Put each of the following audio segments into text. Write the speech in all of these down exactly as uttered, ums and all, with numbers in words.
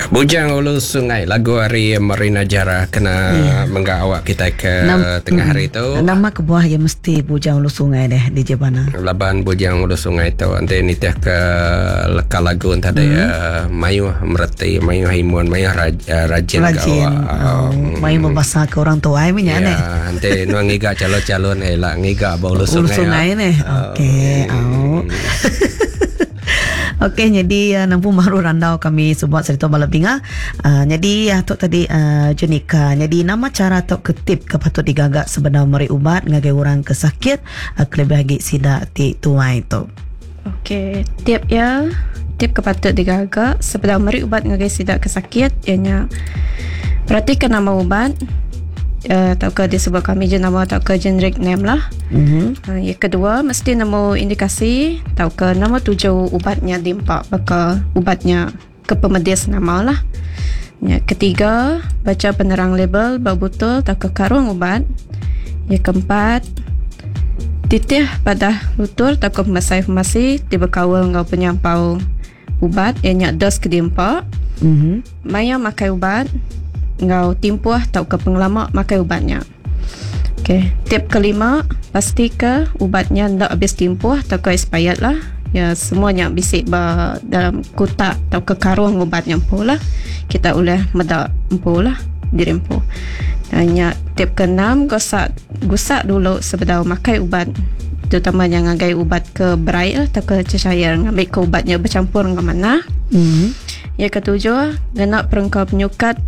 Bujang Ulu Sungai, lagu hari Marina Jara kena yeah. menggawak kita ke Nam, tengah hari tu. Nama kebuah ya mesti Bujang Ulu Sungai deh di Jebana. Laban Bujang Ulu Sungai tu nanti ni teh ke leka lagu tadi hmm. uh, mayu mereti, mayu himun, mayu raj, uh, rajin rajin. Oh, um, mayu membasa ke orang tua ini ya, ya nanti nuang ngiga calon-calon eh lah ngiga Ulu Sungai. Ulu Sungai ni. Okey. Oh. Okey, jadi uh, nampu maru randau kami sebuah cerita balapinga. Uh, jadi uh, tok tadi uh, jenika. Jadi nama cara tok ketip kepatut digagak sebenar meri ubat ngagai orang kesakit uh, kelebih lagi sida ti tuai tu. Okey, tip ya. Tip kepatut digagak sebenar meri ubat ngagai sida kesakit ianya perhatikan nama ubat. Uh, tak ke disebut kami je nama tak ke generic name lah. Mm-hmm. Uh, yang kedua mesti nama indikasi tak ke nama tujuh ubatnya dimpak bakal ubatnya ke pemedis nama lah. Yang ketiga baca penerang label betul tak ke karung ubat. Yang keempat titih pada lutur tak ke masai-masai tiba kawal ngau penyampau ubat ianya dos kedimpak. Mm-hmm. Maya makai ubat ngau timpuah tau ke pengelama makai ubatnya. Okey, tip kelima pasti ke ubatnya ndak habis timpuah tau ke expired lah. Ya semuanya bisik ba dalam kotak tau ke karung ubatnya pula. Kita boleh medak pula dirempu. Hanya tip keenam gosak gusak dulu sebelum makai ubat. Terutama yang ngagai ubat ke berai lah tau ke cecair ngambil ke ubatnya bercampur dengan mana. Mm-hmm. Yang ketujuh kena perengkau penyukat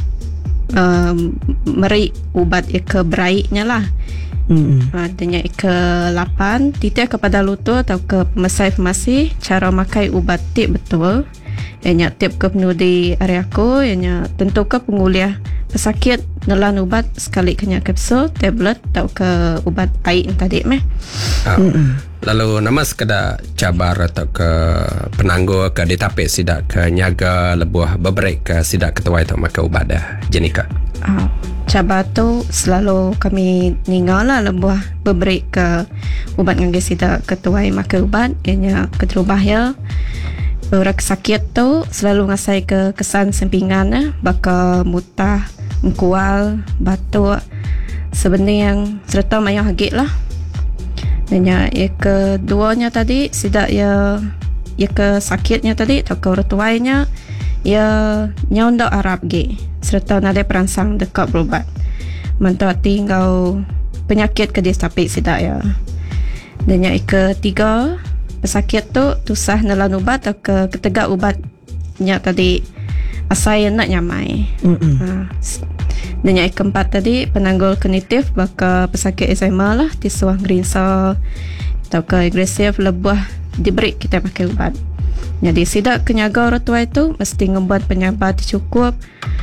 Um, meri ubat ke beraiknya lah. Mm-hmm. Adanya ke lapan titik kepada lutut atau ke pemasai-pemasai cara makai ubat tip betul. Ianya tip ke penuh di area aku ianya tentu ke penguliah pesakit nelan ubat sekali kena kapsul tablet atau ke ubat air tadi meh. Oh. Mm-hmm. Lalu nama sekadar cabar atau ke penangguh ke ditapik sidak ke nyaga lebuah beberik ke sidak ketua itu maka ubat dah jenika. Oh, cabar tu selalu kami ninggal lah lebuah beberik ke ubat ngagai sidak ketua maka ubat ianya keterubah ya. Orang sakit tu selalu ngasai ke kesan sampingan eh, bakal mutah, mengkual, batuk sebenarnya yang serta mayang hagit lah. Dan yang keduanya tadi sidak ya ya ke sakitnya tadi atau ke retuainya ya nyondak Arab ge serta nada perangsang dekat berubat. Mentok tinggal penyakit ke distapik sidak ya. Dan yang ketiga pesakit tu tusah nelan ubat atau ke ketegak ubatnya tadi asal yang nak nyamai. Ha. Dan yang keempat tadi penanggul kognitif bakal pesakit Alzheimer lah disuah ngerinsa atau ke agresif lebuah diberi kita pakai ubat. Jadi sidak kenyaga orang tua itu mesti ngebuat penyabar cukup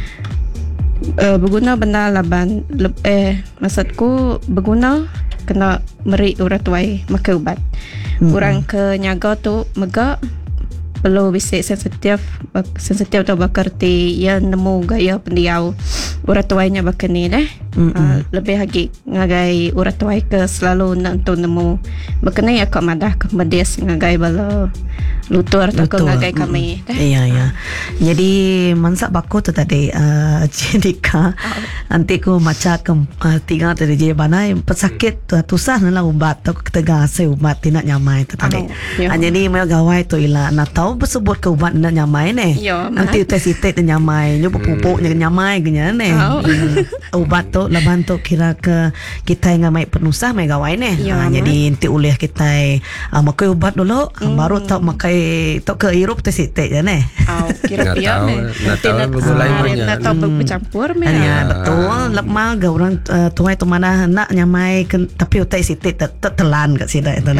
uh, berguna benda laban le, eh maksudku berguna kena meri orang tua pakai ubat. Mm-hmm. Orang kenyaga tu megak perlu bisik sensitif sensitif atau bekerti yang nemu gaya pendiau urat tuainya bakani deh. Mm-hmm. Uh, lebih lagi ngagai urat tuai ke selalu nak tu nemu bakani ya kok madah ke medis ngagai bala lutur atau ke ngagai kami deh. Iya ya. Jadi mansak baku tu tadi uh, jika oh. nanti ku maca ke uh, tiga tadi je bana pesakit tu tusah nala ubat tu ketega se ubat tidak nyamai tu tadi. Oh, uh, jadi mau gawai tu ila nak tahu bersebut ke ubat nak nyamai ne. Yo, nanti tes sitet nyamai, nyu pupuk nya nyamai genya ne. Oh. Ubat tu laban tu kira ke kita yang ngamai penusah mai gawai ne. Ha, jadi nanti ulih kita uh, makai ubat dulu mm. baru tak makai tak ke hirup tes sitet je ne. Oh, kira dia ne. Nanti nak nak tahu bercampur me. Ya betul. Lepma ga orang uh, tuai tu mana nak nyamai tapi utai sitet telan kat sida.